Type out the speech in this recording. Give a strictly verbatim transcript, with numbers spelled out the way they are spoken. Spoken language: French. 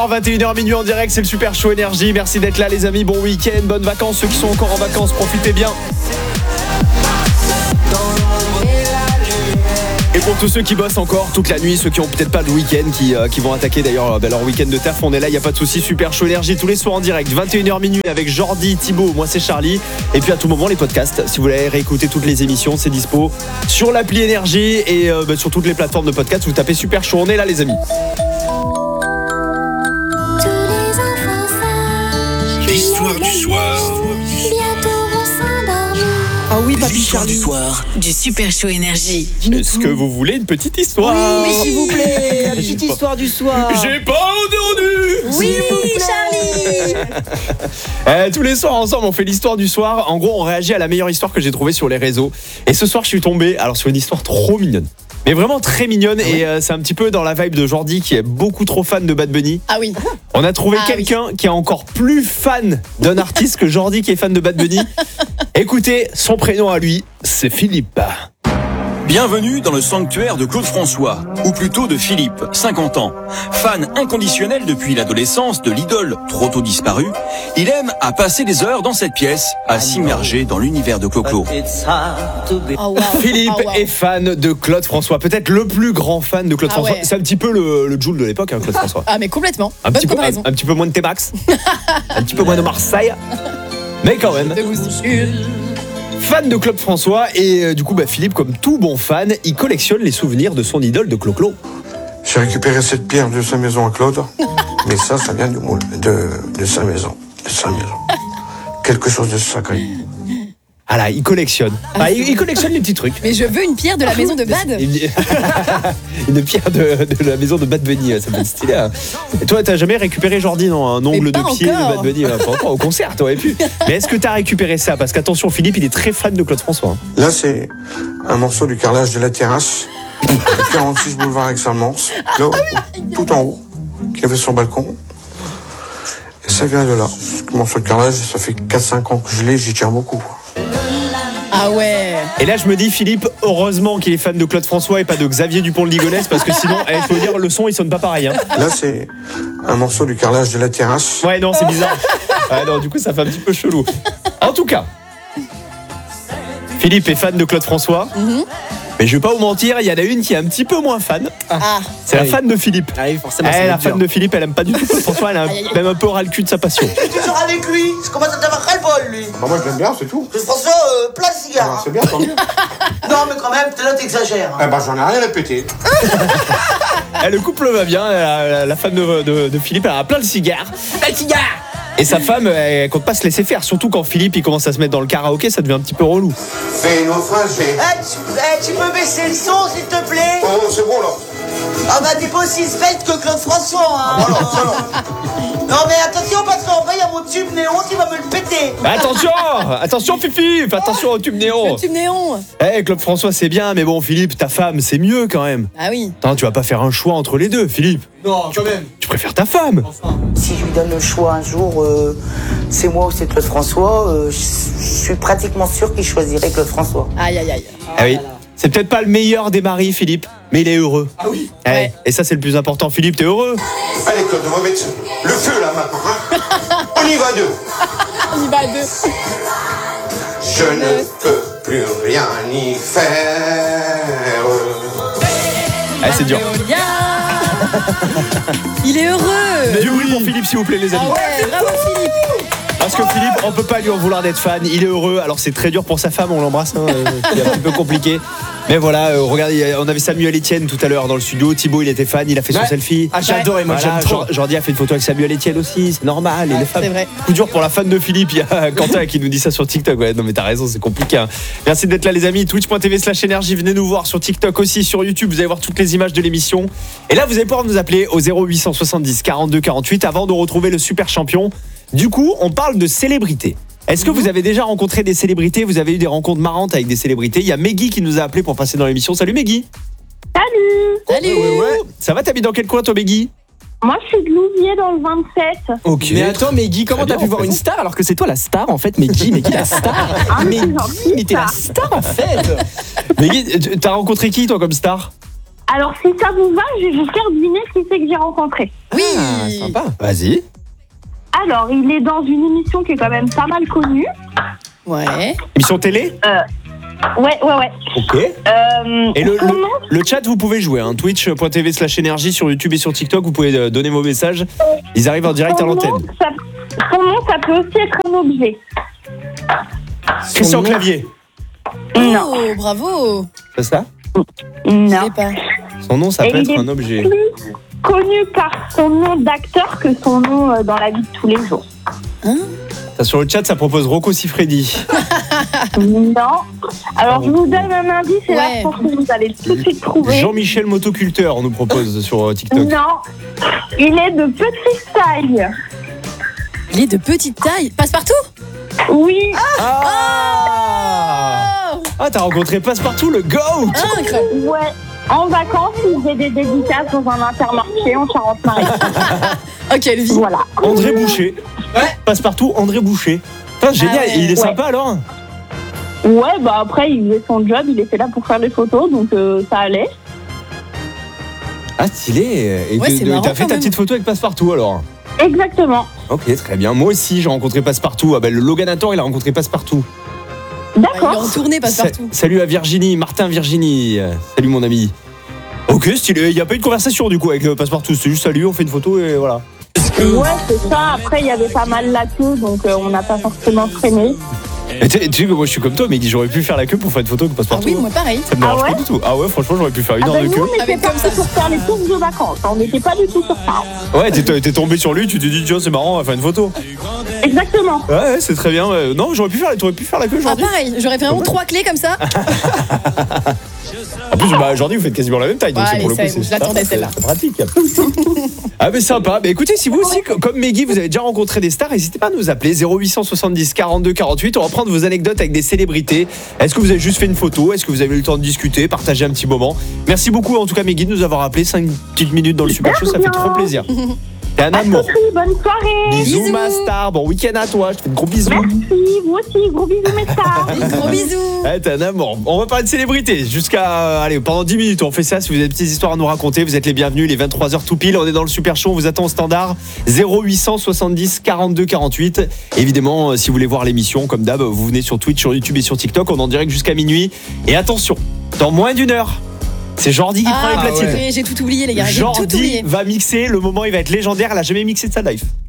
vingt et une heures minuit en direct, c'est le Super Show Énergie. Merci d'être là les amis, bon week-end, bonnes vacances. Ceux qui sont encore en vacances, profitez bien. Et pour tous ceux qui bossent encore toute la nuit, ceux qui ont peut-être pas de week-end, qui, euh, qui vont attaquer d'ailleurs bah, leur week-end de taf, on est là, il n'y a pas de souci. Super Show Énergie tous les soirs en direct, vingt et une heures minuit avec Jordi, Thibaut, moi c'est Charlie. Et puis à tout moment les podcasts, si vous voulez réécouter toutes les émissions, c'est dispo sur l'appli Énergie et euh, bah, sur toutes les plateformes de podcast. Vous tapez Super Show, on est là les amis. L'histoire du soir. Ah oui, papy L'histoire Charlie. du soir. Du Super Show Énergie. Est-ce que vous voulez une petite histoire? Oui, s'il vous plaît, la petite histoire du soir. J'ai pas entendu. Oui, Charlie. euh, Tous les soirs ensemble on fait l'histoire du soir. En gros on réagit à la meilleure histoire que j'ai trouvée sur les réseaux. Et ce soir je suis tombé alors sur une histoire trop mignonne. Mais vraiment très mignonne. Ah oui. Et euh, c'est un petit peu dans la vibe de Jordi qui est beaucoup trop fan de Bad Bunny. Ah oui. On a trouvé ah quelqu'un oui. qui est encore plus fan d'un artiste que Jordi qui est fan de Bad Bunny. Écoutez, son prénom à lui, c'est Philippe. Bienvenue dans le sanctuaire de Claude François, ou plutôt de Philippe, cinquante ans. Fan inconditionnel depuis l'adolescence de l'idole trop tôt disparue, il aime à passer des heures dans cette pièce, à s'immerger dans l'univers de Clo-Clo. Oh, wow. Philippe Oh, wow. est fan de Claude François, peut-être le plus grand fan de Claude Ah François. ouais. C'est un petit peu le, le Joule de l'époque, hein, Claude François. Ah mais complètement. Un Bonne petit, peu, un, comparaison. un petit peu moins de T-Max, un petit peu moins de Marseille, mais quand même. De goût. Fan de Claude François et euh, du coup bah, Philippe, comme tout bon fan, il collectionne les souvenirs de son idole de Clo-Clo. J'ai récupéré cette pierre de sa maison à Claude, mais ça, ça vient du moule, de, de sa maison, de sa maison. Quelque chose de sacré. Ah là, il collectionne. Ah, il, il collectionne les petits trucs. Mais je veux une pierre de la maison de Bad. Une pierre de, de la maison de Bad Bunny, ça peut être stylé. Hein. Et toi, t'as jamais récupéré, Jordi, non, un ongle de pas pied encore. de Bad Bunny? Pas encore, au concert, t'aurais pu. Mais est-ce que t'as récupéré ça? Parce qu'attention, Philippe, il est très fan de Claude François. Hein. Là, c'est un morceau du carrelage de la terrasse, de quarante-six boulevard Aix-en-Mons, là, tout en haut, qui avait son balcon. Et ça vient de là. Ce morceau de carrelage, ça fait quatre cinq ans que je l'ai, j'y tiens beaucoup. Ah ouais. Et là, je me dis, Philippe, heureusement qu'il est fan de Claude François et pas de Xavier Dupont de Ligonnès, parce que sinon, il faut dire, le son, il sonne pas pareil. Hein. Là, c'est un morceau du carrelage de la terrasse. Ouais, non, c'est bizarre. Ouais, non, du coup, ça fait un petit peu chelou. En tout cas, Philippe est fan de Claude François. Mm-hmm. Mais je vais pas vous mentir, il y en a une qui est un petit peu moins fan. Ah. C'est la fan de Philippe. Ah oui, forcément. Elle, la fan de Philippe, elle aime pas du tout Claude François, elle a Aïe, aïe, aïe. même un peu ras le cul de sa passion. Je suis toujours avec lui, je commence à t'avoir ras le bol lui. Bah moi, je l'aime bien, c'est tout. Claude François, euh, plein de Ah, cigares. c'est bien, tant mieux. Non mais quand même, là t'exagères. Eh ben, j'en ai rien répété. Eh, le couple va bien, la, la, la femme de, de, de Philippe, elle a plein de cigares. Plein de cigares. Et sa femme, elle compte pas se laisser faire, surtout quand Philippe il commence à se mettre dans le karaoké, ça devient un petit peu relou. Fais une phrase, j'ai... Eh, tu, eh, tu peux baisser le son s'il te plaît? Oh, c'est bon, là. Ah bah t'es pas aussi svelte que Claude François hein. Alors, ça, non. Non mais attention parce qu'en vrai il y a mon tube néon qui va me le péter. Mais attention, attention Fifi, fais attention au tube néon. Le tube néon. Eh, Claude François c'est bien, mais bon Philippe, ta femme c'est mieux quand même. Ah oui. Attends, tu vas pas faire un choix entre les deux, Philippe. Non, quand même. Tu préfères ta femme. Si je lui donne le choix un jour, euh, c'est moi ou c'est Claude François, euh, je je suis pratiquement sûr qu'il choisirait Claude François. Aïe aïe aïe. Ah oui. C'est peut-être pas le meilleur des maris, Philippe, mais il est heureux. Ah oui. Eh, Ouais. Et ça c'est le plus important. Philippe, t'es heureux? Allez, Claude, on va mettre le feu, là, maintenant. Hein. On y va, deux. On y va à deux. Je ne peux plus rien y faire. Ah, c'est dur. Bien. Il est heureux. Du bruit pour Philippe, s'il vous plaît, les amis. Ah ouais, bravo Philippe. Parce que Philippe, on peut pas lui en vouloir d'être fan. Il est heureux. Alors c'est très dur pour sa femme, on l'embrasse. Hein, euh, c'est un petit peu compliqué. Mais voilà, euh, regardez, on avait Samuel Etienne tout à l'heure dans le studio. Thibaut, il était fan, il a fait son Ouais. selfie. Ah, j'ai adoré, moi, j'aime trop. Jordi a fait une photo avec Samuel Etienne aussi. C'est normal. il est fan. c'est vrai. Coup dur pour la fan de Philippe. Il y a Quentin qui nous dit ça sur TikTok. Ouais, non mais t'as raison, c'est compliqué. Hein. Merci d'être là, les amis. Twitch point t v slash énergie. Venez nous voir sur TikTok aussi, sur YouTube. Vous allez voir toutes les images de l'émission. Et là, vous allez pouvoir nous appeler au zéro huit cent soixante-dix quarante-deux quarante-huit avant de retrouver le super champion. Du coup, on parle de célébrités. Est-ce que vous avez déjà rencontré des célébrités? Vous avez eu des rencontres marrantes avec des célébrités? Il y a Meggy qui nous a appelé pour passer dans l'émission. Salut Meggy. Salut. Ouais, ouais. Ça va, t'habites dans quel coin toi Meggy? Moi, je suis de Louviers dans le vingt-sept. Ok. Mais attends, Meggy, comment Très t'as bien, pu voir une présent. star alors que c'est toi la star en fait, Meggy? Meggy la star. Ah, mais c'est Meggy, gentil, mais t'es la ça. star en fait. Meggy, t'as rencontré qui toi comme star? Alors, si ça vous va, je vais vous faire deviner qui c'est que j'ai rencontré. Oui. Ah, sympa. Vas-y. Alors, il est dans une émission qui est quand même pas mal connue. Ouais. Émission télé. Ouais, ouais, ouais. Ok. Euh, Et le, son le, nom, le chat, vous pouvez jouer. Hein. Twitch.tv slash énergie sur YouTube et sur TikTok. Vous pouvez euh, donner vos messages. Ils arrivent en direct à son nom, l'antenne. ça, son nom, ça peut aussi être un objet. Christian nom- Clavier. Non. Oh, bravo. C'est ça? Je Non. sais pas. Son nom, ça Et peut il être est un objet. plus connu par son nom d'acteur que son nom euh, dans la vie de tous les jours. Ça, sur le chat, ça propose Rocco Siffredi. Non. Alors, je vous donne un indice et là, Ouais. je pense que vous allez tout de suite trouver. Jean-Michel Motoculteur, on nous propose sur euh, TikTok. Non. Il est de petite taille. Il est de petite taille. Passe-partout. Oui. Ah Oh. Ah, t'as rencontré Passepartout, le GOAT. Incroyable. Ouais. En vacances, il faisait des dédicaces dans un intermarché en Charente-Maritime. Oh, quelle vie. Voilà. André Boucher. Ouais. Passepartout, André Boucher. Putain, génial. Ah ouais. Et il est Ouais. sympa alors? Ouais, bah après, il faisait son job, il était là pour faire des photos, donc euh, ça allait. Ah, stylé. Et Ouais, que- c'est de- marrant t'as fait quand ta même. petite photo avec Passepartout alors? Exactement. Ok, très bien. Moi aussi, j'ai rencontré Passepartout. Ah ben, le Logan Hator, il a rencontré Passepartout. Bah, il est D'accord. en tournée, Passe-partout. Sa- Salut à Virginie, Martin Virginie. Euh, Salut mon ami. Ok, stylé. Il n'y a pas eu de conversation du coup avec euh, Passepartout. C'est juste salut, on fait une photo et voilà. Ouais, c'est ça. Après, il y avait pas mal la queue, donc euh, on n'a pas forcément traîné. Et tu tu sais que moi je suis comme toi, mais j'aurais pu faire la queue pour faire une photo avec Ah Passepartout. oui, moi pareil. Ça me dérange Ah ouais pas du tout. Ah ouais, franchement, j'aurais pu faire une Ah heure ben de nous, queue. on n'était Avec pas comme ça. pour faire les courses de vacances. On n'était pas du tout sur ça. Ouais, t'es t'es tombé sur lui, tu t'es dit, tiens, c'est marrant, on va faire une photo. Exactement. Ouais, ouais, c'est très bien. ouais. Non, j'aurais pu faire, t'aurais pu faire la queue Ah aujourd'hui. pareil, j'aurais vraiment Ouais. trois clés comme ça. En plus, bah, aujourd'hui, vous faites quasiment la même taille. Donc Ouais, c'est pour le allez, coup, ça, c'est je l'attendais, c'est- celle-là. c'est pratique. Ah, mais sympa. Mais écoutez, si vous aussi, co- comme Meggy, vous avez déjà rencontré des stars, n'hésitez pas à nous appeler zéro huit cent soixante-dix quarante-deux quarante-huit. On va prendre vos anecdotes avec des célébrités. Est-ce que vous avez juste fait une photo? Est-ce que vous avez eu le temps de discuter, partager un petit moment? Merci beaucoup, en tout cas, Meggy, de nous avoir appelé cinq petites minutes dans le Super Show. Ça fait trop plaisir. T'es un amour. Bonne soirée. Bisous, Bisous. ma star. Bon week-end à toi. Je te fais de gros bisous. Merci, vous aussi. Gros bisous, mes stars. Gros bisous. Ouais, t'es un amour. On va parler de célébrités jusqu'à. euh, allez, pendant dix minutes, on fait ça. Si vous avez des petites histoires à nous raconter, vous êtes les bienvenus. Les vingt-trois heures tout pile. On est dans le Super Show. On vous attend au standard. zéro huit cent soixante-dix quarante-deux quarante-huit. Évidemment, euh, si vous voulez voir l'émission, comme d'hab, vous venez sur Twitch, sur YouTube et sur TikTok. On est en direct jusqu'à minuit. Et attention, dans moins d'une heure, c'est Jordi qui prend les Ah, platines. ouais. J'ai tout oublié, les gars. J'ai tout Jordi oublié. va mixer. Le moment, il va être légendaire. Elle a jamais mixé de sa life.